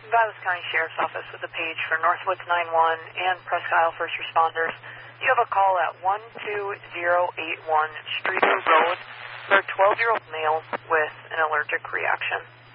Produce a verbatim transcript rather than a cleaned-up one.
Valdosta County Sheriff's Office with a page for Northwoods nine one and Presque Isle First Responders. You have a call at one two zero eight one Streeter Road for a twelve-year-old male with an allergic reaction.